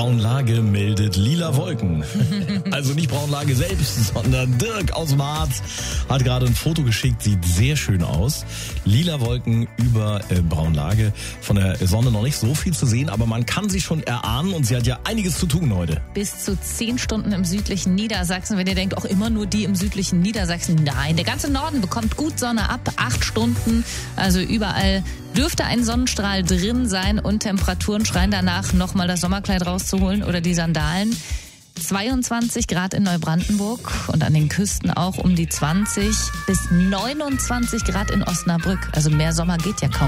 Braunlage meldet lila Wolken. Also nicht Braunlage selbst, sondern Dirk aus dem Harz hat gerade ein Foto geschickt, sieht sehr schön aus. Lila Wolken über Braunlage. Von der Sonne noch nicht so viel zu sehen, aber man kann sie schon erahnen und sie hat ja einiges zu tun heute. Bis zu 10 Stunden im südlichen Niedersachsen. Wenn ihr denkt, auch immer nur die im südlichen Niedersachsen. Nein, der ganze Norden bekommt gut Sonne ab. 8 Stunden, also überall dürfte ein Sonnenstrahl drin sein und Temperaturen schreien danach, nochmal das Sommerkleid rauszuholen oder die Sandalen. 22 Grad in Neubrandenburg und an den Küsten auch um die 20 bis 29 Grad in Osnabrück. Also mehr Sommer geht ja kaum.